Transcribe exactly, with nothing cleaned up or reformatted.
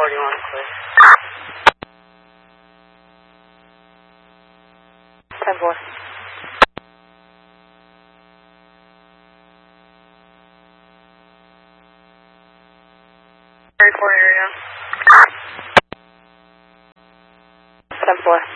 four, do you want to clear? ten four. Thirty four area. ten four.